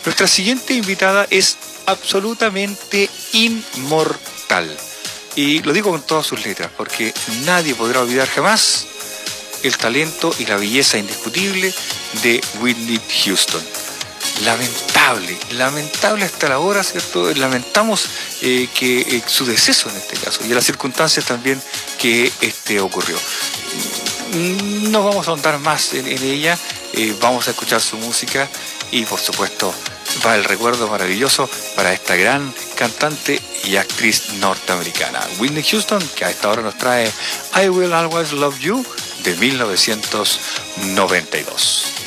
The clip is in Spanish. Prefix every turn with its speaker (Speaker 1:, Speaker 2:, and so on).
Speaker 1: Nuestra siguiente invitada es absolutamente inmortal. Y lo digo con todas sus letras, porque nadie podrá olvidar jamás el talento y la belleza indiscutible de Whitney Houston. Lamentable hasta la hora, ¿cierto? Lamentamos que su deceso en este caso y las circunstancias también que ocurrió. No vamos a ahondar más en ella, vamos a escuchar su música y por supuesto va el recuerdo maravilloso para esta gran cantante y actriz norteamericana, Whitney Houston, que a esta hora nos trae I Will Always Love You de 1992.